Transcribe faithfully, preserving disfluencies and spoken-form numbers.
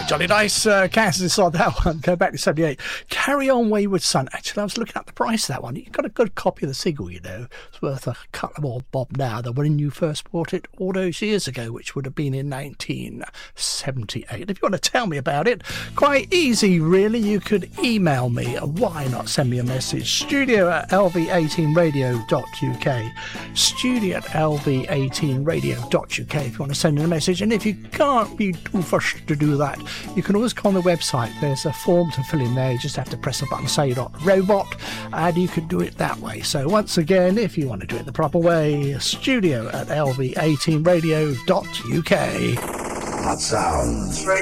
Johnny Dice, uh, Kansas inside that one. Go back to seventy-eight. Carry On Wayward Son. Actually, I was looking at the price of that one. You've got a good copy of the single, you know. It's worth a couple more bob now than when you first bought it all those years ago, which would have been in nineteen seventy-eight. If you want to tell me about it, quite easy, really. You could email me. Why not send me a message? Studio at L V eighteen radio dot U K. Studio at L V eighteen radio dot U K if you want to send in a message. And if you can't be too first to do that, you can always go on the website. There's a form to fill in there. You just have to press a button, say you're not a robot, and you can do it that way. So once again, if you want to do it the proper way, studio at L V eighteen radio dot U K. Hot Sounds.